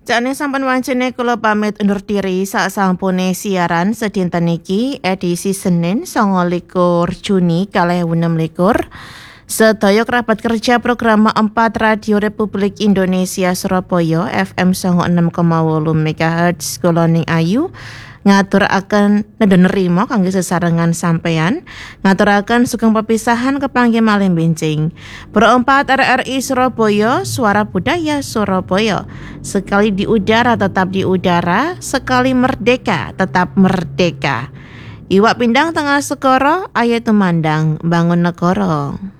Jane sampun wancine kula pamit undur diri sak sampune siaran sedinten iki edisi Senin 29 Juni 2026. Sedaya kerabat kerja program 4 Radio Republik Indonesia Surabaya FM 96,8 MHz kula ning Ayu ngaturaken nedhenerima kangge sesarengan sampeyan, ngaturaken sugeng pepisahan kepanggih malih benjing. Pro 4 RRI Surabaya, suara budaya Surabaya. Sekali di udara tetap di udara, sekali merdeka tetap merdeka. Iwak pindang tengah segara, ayo tumandang bangun negara.